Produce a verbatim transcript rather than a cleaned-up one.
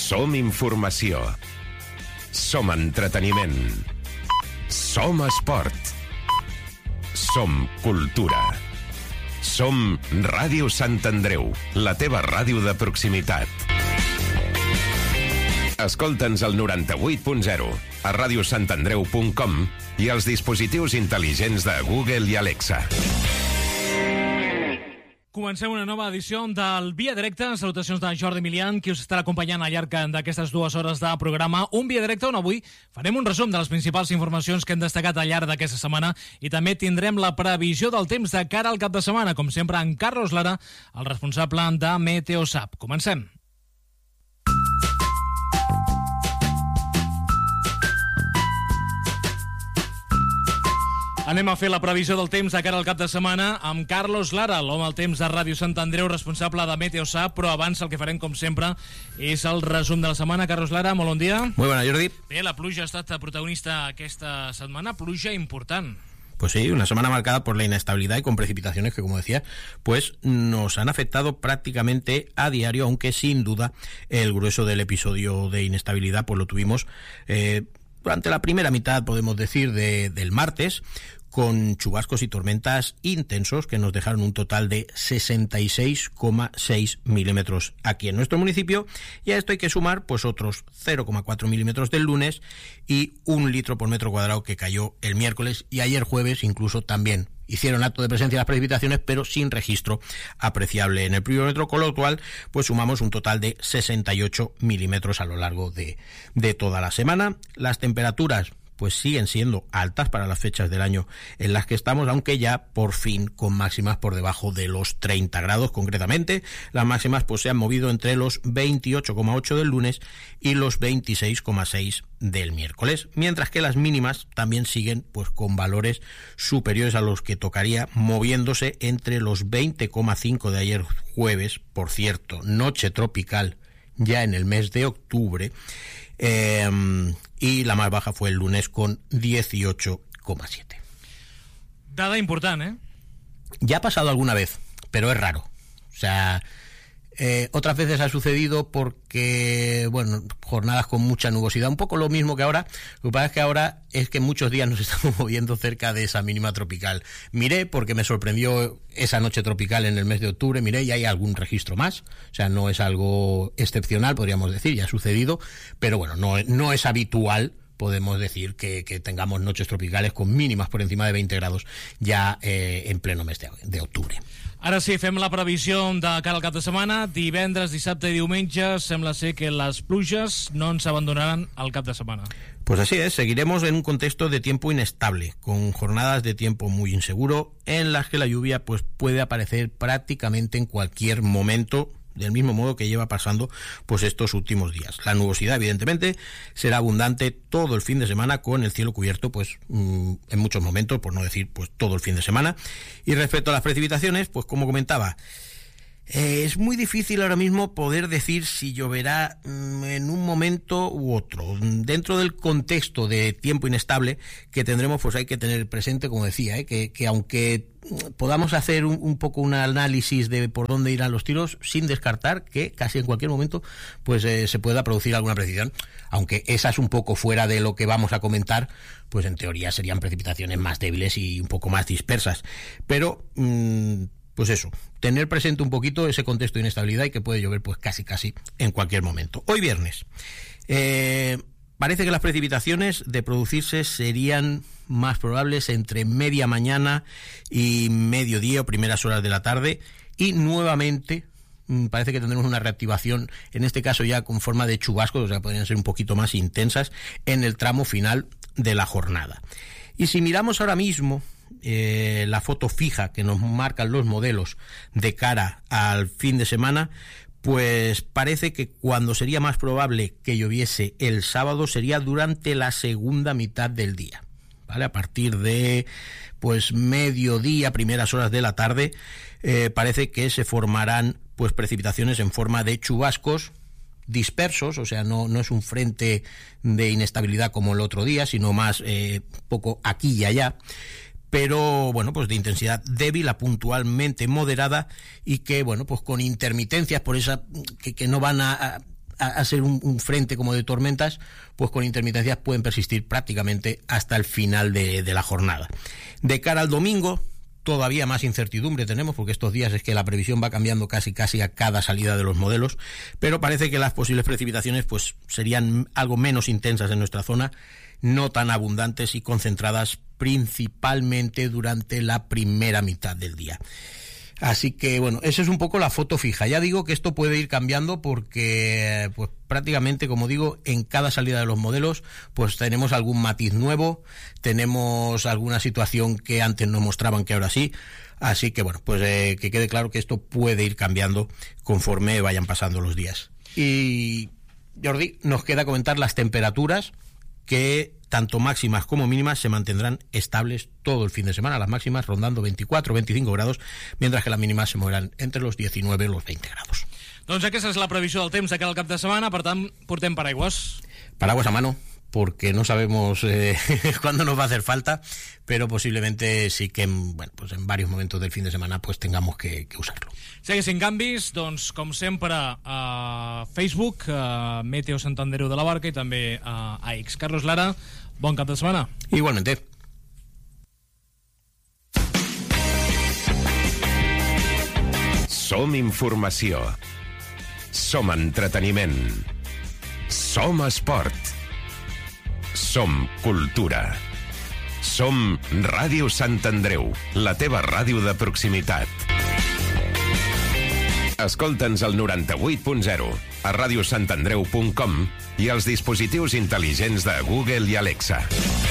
Som informació. Som entreteniment. Som esport. Som cultura. Som Ràdio Sant Andreu, la teva ràdio de proximitat. Escolta'ns al noranta-vuit punt zero, a radiosantandreu punt com i als dispositius intel·ligents de Google i Alexa. Comencem una nova edició del Via Directa. Salutacions de Jordi Milian, qui us estarà acompanyant al llarg d'aquestes dues hores de programa. Un Via Directa on avui farem un resum de les principals informacions que hem destacat al llarg d'aquesta setmana i també tindrem la previsió del temps de cara al cap de setmana, com sempre en Carlos Lara, el responsable de Meteosat. Comencem. Anem a fer la previsió del temps de cara al cap de setmana amb Carlos Lara, l'home del temps de Ràdio Sant Andreu, responsable de Meteosat, però abans el que farem, com sempre, és el resum de la setmana. Carlos Lara, molt bon dia. Muy buena, Jordi. Bé, la pluja ha estat protagonista aquesta setmana, pluja important. Pues sí, una semana marcada por la inestabilidad y con precipitaciones que, como decía, pues nos han afectado prácticamente a diario, aunque sin duda el grueso del episodio de inestabilidad pues lo tuvimos eh, durante la primera mitad, podemos decir, de, del martes, con chubascos y tormentas intensos que nos dejaron un total de sesenta y seis coma seis milímetros aquí en nuestro municipio, y a esto hay que sumar pues otros cero coma cuatro milímetros del lunes y un litro por metro cuadrado que cayó el miércoles, y ayer jueves incluso también hicieron acto de presencia las precipitaciones, pero sin registro apreciable en el pluviómetro, con lo cual pues sumamos un total de sesenta y ocho milímetros a lo largo de, de toda la semana. Las temperaturas pues siguen siendo altas para las fechas del año en las que estamos, aunque ya por fin con máximas por debajo de los treinta grados concretamente. Las máximas pues se han movido entre los veintiocho coma ocho del lunes y los veintiséis coma seis del miércoles, mientras que las mínimas también siguen pues con valores superiores a los que tocaría, moviéndose entre los veinte coma cinco de ayer jueves, por cierto, noche tropical ya en el mes de octubre, eh, y la más baja fue el lunes con dieciocho coma siete. Dada important, ¿eh? Ya ha pasado alguna vez, pero es raro. O sea, eh, otras veces ha sucedido porque, bueno, jornadas con mucha nubosidad, un poco lo mismo que ahora. Lo que pasa es que ahora es que muchos días nos estamos moviendo cerca de esa mínima tropical. Miré, porque me sorprendió esa noche tropical en el mes de octubre, miré y hay algún registro más. O sea, no es algo excepcional, podríamos decir, ya ha sucedido, pero bueno, no, no es habitual, podemos decir, que, que tengamos noches tropicales con mínimas por encima de veinte grados ya eh, en pleno mes de, de octubre. Ara sí, fem la previsió de cara al cap de setmana. Divendres, dissabte i diumenge sembla ser que les pluges no ens abandonaran al cap de semana. Pues así es, seguiremos en un contexto de tiempo inestable, con jornadas de tiempo muy inseguro, en las que la lluvia pues puede aparecer prácticamente en cualquier momento, del mismo modo que lleva pasando pues estos últimos días. La nubosidad, evidentemente, será abundante todo el fin de semana, con el cielo cubierto pues mmm, en muchos momentos, por no decir pues todo el fin de semana. Y respecto a las precipitaciones, pues como comentaba, eh, es muy difícil ahora mismo poder decir si lloverá mmm, en un momento u otro. Dentro del contexto de tiempo inestable que tendremos, pues hay que tener presente, como decía, eh, que, que aunque podamos hacer un, un poco un análisis de por dónde irán los tiros, sin descartar que casi en cualquier momento pues eh, se pueda producir alguna precipitación, aunque esa es un poco fuera de lo que vamos a comentar, pues en teoría serían precipitaciones más débiles y un poco más dispersas, pero mmm, pues eso, tener presente un poquito ese contexto de inestabilidad y que puede llover pues casi casi en cualquier momento. Hoy viernes eh, parece que las precipitaciones de producirse serían más probables entre media mañana y mediodía o primeras horas de la tarde, y nuevamente mmm, parece que tendremos una reactivación, en este caso ya con forma de chubascos, o sea, podrían ser un poquito más intensas en el tramo final de la jornada. Y si miramos ahora mismo eh, la foto fija que nos marcan los modelos de cara al fin de semana, pues parece que cuando sería más probable que lloviese el sábado sería durante la segunda mitad del día, ¿vale? A partir de pues mediodía, primeras horas de la tarde, eh, parece que se formarán pues precipitaciones en forma de chubascos dispersos, o sea, no, no es un frente de inestabilidad como el otro día, sino más eh, poco aquí y allá, pero bueno, pues de intensidad débil a puntualmente moderada, y que bueno, pues con intermitencias por esa que, que no van a, a, a ser un, un frente como de tormentas, pues con intermitencias pueden persistir prácticamente hasta el final de, de la jornada. De cara al domingo, todavía más incertidumbre tenemos, porque estos días es que la previsión va cambiando casi casi a cada salida de los modelos, pero parece que las posibles precipitaciones pues serían algo menos intensas en nuestra zona, no tan abundantes y concentradas principalmente durante la primera mitad del día. Así que, bueno, esa es un poco la foto fija. Ya digo que esto puede ir cambiando porque, pues prácticamente, como digo, en cada salida de los modelos, pues tenemos algún matiz nuevo, tenemos alguna situación que antes no mostraban que ahora sí. Así que, bueno, pues eh, que quede claro que esto puede ir cambiando conforme vayan pasando los días. Y, Jordi, nos queda comentar las temperaturas, que tanto máximas como mínimas se mantendrán estables todo el fin de semana, las máximas rondando veinticuatro o veinticinco grados, mientras que las mínimas se moverán entre los diecinueve y los veinte grados. Doncs aquesta és la previsió del temps de cara al cap de setmana, per tant, portem paraigües. Paraguas a mano, porque no sabemos eh, cuándo nos va a hacer falta, pero posiblemente sí que en, bueno, pues en varios momentos del fin de semana pues tengamos que, que usarlo. Si haguessin canvis, doncs, com sempre, a Facebook, a Meteo Sant Andreu de la Barca i també a X. Carlos Lara, bon cap de setmana. Igualmente. Som informació. Som entreteniment. Som esport. Som cultura. Som Ràdio Sant Andreu, la teva ràdio de proximitat. Escolta'ns al noranta-vuit punt zero, a radiosantandreu punt com i als dispositius intel·ligents de Google i Alexa.